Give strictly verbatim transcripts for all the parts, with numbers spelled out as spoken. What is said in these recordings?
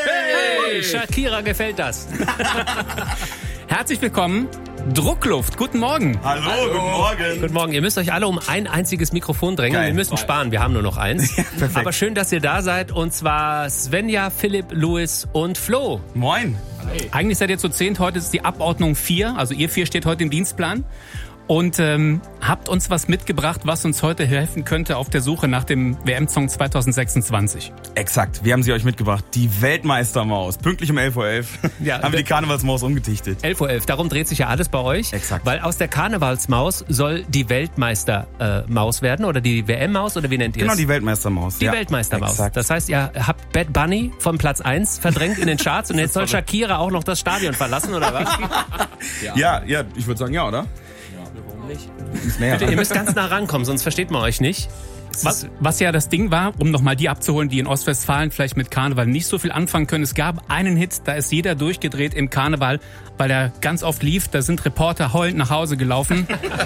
Hey, Shakira gefällt das. Herzlich willkommen. Druckluft, guten Morgen. Hallo, Hallo, guten Morgen. Guten Morgen. Ihr müsst euch alle um ein einziges Mikrofon drängen. Geil. Wir müssen sparen, wir haben nur noch eins. Ja, perfekt. Aber schön, dass ihr da seid. Und zwar Svenja, Philipp, Louis und Flo. Moin. Hey. Eigentlich seid ihr zu zehnt, heute ist die Abordnung vier. Also ihr vier steht heute im Dienstplan. Und ähm, habt uns was mitgebracht, was uns heute helfen könnte auf der Suche nach dem W M-Song zwanzig sechsundzwanzig. Exakt, wir haben sie euch mitgebracht. Die Weltmeistermaus. Pünktlich um elf Uhr elf ja, haben wir die Karnevalsmaus umgedichtet. elf Uhr elf, darum dreht sich ja alles bei euch. Exakt. Weil aus der Karnevalsmaus soll die Weltmeistermaus äh, werden oder die W M-Maus oder wie nennt ihr es? Genau, die Weltmeistermaus. Die ja. Weltmeistermaus. Exakt. Das heißt, ihr habt Bad Bunny von Platz eins verdrängt in den Charts und jetzt soll Shakira auch noch das Stadion verlassen, oder was? ja. ja, ja, ich würde sagen ja, oder? Bitte, ihr müsst ganz nah rankommen, sonst versteht man euch nicht. Was, was ja das Ding war, um nochmal die abzuholen, die in Ostwestfalen vielleicht mit Karneval nicht so viel anfangen können. Es gab einen Hit, da ist jeder durchgedreht im Karneval, weil er ganz oft lief. Da sind Reporter heulend nach Hause gelaufen.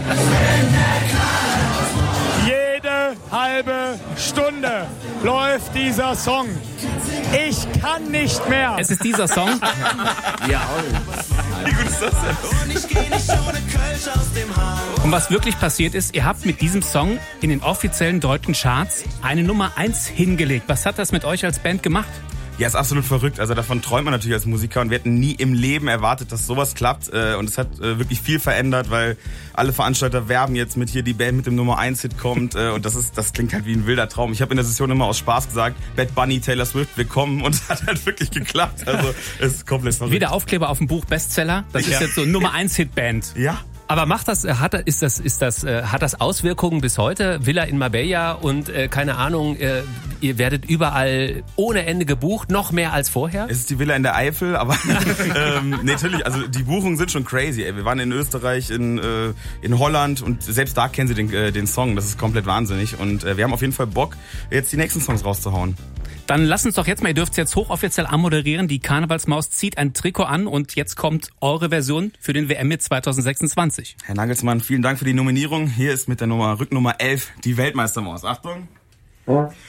Jede halbe Stunde läuft dieser Song. Ich kann nicht mehr. Es ist dieser Song. Ja. Wie gut ist das denn? Und was wirklich passiert ist, ihr habt mit diesem Song in den offiziellen deutschen Charts eine Nummer eins hingelegt. Was hat das mit euch als Band gemacht? Ja, ist absolut verrückt. Also davon träumt man natürlich als Musiker und wir hätten nie im Leben erwartet, dass sowas klappt. Und es hat wirklich viel verändert, weil alle Veranstalter werben jetzt mit hier, die Band mit dem Nummer eins Hit kommt. Und das ist, das klingt halt wie ein wilder Traum. Ich habe in der Session immer aus Spaß gesagt, Bad Bunny, Taylor Swift, wir kommen. Und es hat halt wirklich geklappt. Also es ist komplett verrückt. Wie der Aufkleber auf dem Buch Bestseller. Das ja. ist jetzt so Nummer eins Hit Band. Ja. Aber macht das, hat ist das, ist das, hat das Auswirkungen bis heute? Villa in Marbella und äh, keine Ahnung, äh, ihr werdet überall ohne Ende gebucht, noch mehr als vorher? Es ist die Villa in der Eifel, aber ähm, nee, natürlich, also die Buchungen sind schon crazy. Ey. Wir waren in Österreich, in äh, in Holland und selbst da kennen sie den äh, den Song. Das ist komplett wahnsinnig und äh, wir haben auf jeden Fall Bock, jetzt die nächsten Songs rauszuhauen. Dann lasst uns doch jetzt mal, ihr dürft es jetzt hochoffiziell anmoderieren, die Karnevalsmaus zieht ein Trikot an und jetzt kommt eure Version für den W M-Hit zwanzig sechsundzwanzig. Herr Nagelsmann, vielen Dank für die Nominierung. Hier ist mit der Nummer Rücknummer elf die Weltmeistermaus. Achtung!